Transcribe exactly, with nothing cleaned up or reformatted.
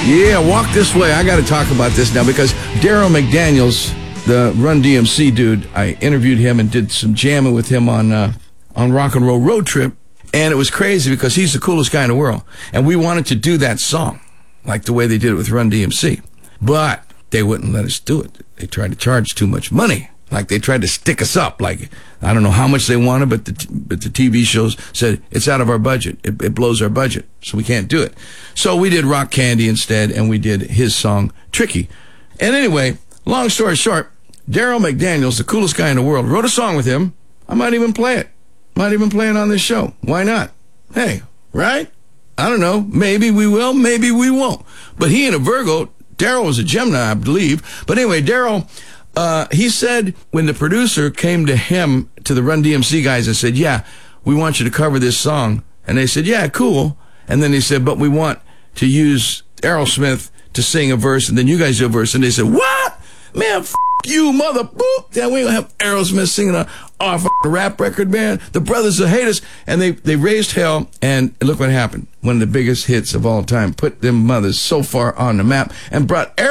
Yeah, walk this way. I got to talk about this now because Darryl McDaniels, the Run D M C dude, I interviewed him and did some jamming with him on uh, on Rock and Roll Road Trip, and it was crazy because he's the coolest guy in the world, and we wanted to do that song like the way they did it with Run D M C, but they wouldn't let us do it. They tried to charge too much money. Like they tried to stick us up. Like I don't know how much they wanted, but the but the T V shows said it's out of our budget. It, it blows our budget, so we can't do it. So we did Rock Candy instead, and we did his song Tricky. And anyway, long story short, Darryl McDaniels, the coolest guy in the world, wrote a song with him. I might even play it. Might even play it on this show. Why not? Hey, right? I don't know. Maybe we will. Maybe we won't. But he and a Virgo. Darryl was a Gemini, I believe. But anyway, Darryl. Uh, he said when the producer came to him, to the Run D M C guys, and said, yeah, we want you to cover this song. And they said, yeah, cool. And then they said, but we want to use Aerosmith to sing a verse, and then you guys do a verse. And they said, what? Man, f*** you, mother boop. Then we ain't gonna have Aerosmith singing a, our f***ing rap record, man. The brothers will hate us. And they, they raised hell, and look what happened. One of the biggest hits of all time. Put them mothers so far on the map and brought